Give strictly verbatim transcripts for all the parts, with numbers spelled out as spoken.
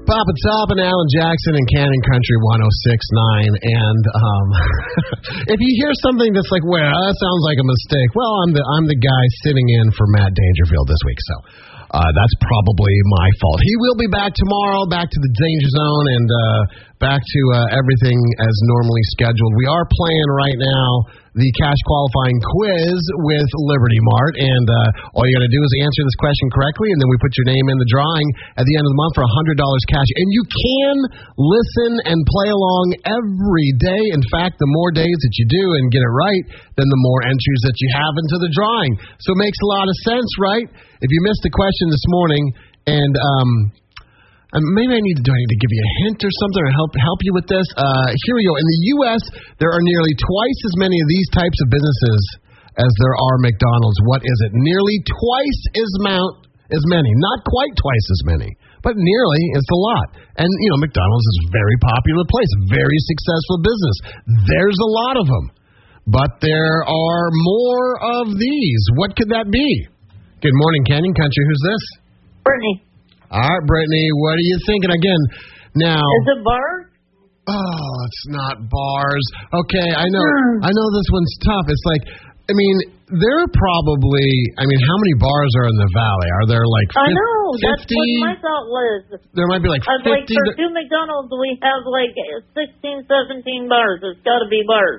Papa Top and Alan Jackson in Cannon Country one oh six point nine. And um, if you hear something that's like, well, that sounds like a mistake, well, I'm the I'm the guy sitting in for Matt Dangerfield this week, so uh, that's probably my fault. He will be back tomorrow, back to the Danger Zone, and uh, back to uh, everything as normally scheduled. We are playing right now the cash qualifying quiz with Liberty Mart, and uh, all you got to do is answer this question correctly, and then we put your name in the drawing at the end of the month for one hundred dollars cash. And you can listen and play along every day. In fact, the more days that you do and get it right, then the more entries that you have into the drawing. So it makes a lot of sense, right? If you missed the question this morning, and um, Uh, maybe I need to do I need to give you a hint or something or help help you with this. Uh, here we go. In the U S, there are nearly twice as many of these types of businesses as there are McDonald's. What is it? Nearly twice as mount as many. Not quite twice as many, but nearly is a lot. And you know, McDonald's is a very popular place, very successful business. There's a lot of them, but there are more of these. What could that be? Good morning, Canyon Country. Who's this? Brittany. All right, Brittany, what are you thinking? Again, now... Is it bars? Oh, it's not bars. Okay, I know Hmm. I know this one's tough. It's like, I mean, there are probably, I mean, how many bars are in the Valley? Are there like I fifty? know, that's what my thought was. There might be like I was like, fifty. for two McDonald's, we have like sixteen, seventeen bars. It's got to be bars.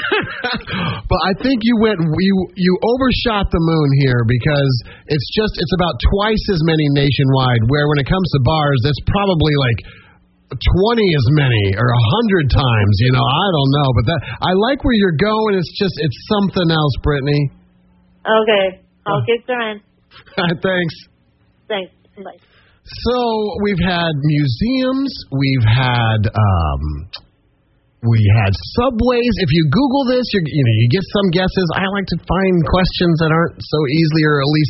But I think you went, you you overshot the moon here because it's just, it's about twice as many nationwide, where when it comes to bars, that's probably like twenty as many or a hundred times, you know, I don't know. But that I like where you're going. It's just, it's something else, Brittany. Okay, I'll keep trying. Thanks. Thanks. Bye. So we've had museums, we've had um, we had subways. If you Google this, you're, you know, you get some guesses. I like to find questions that aren't so easily, or at least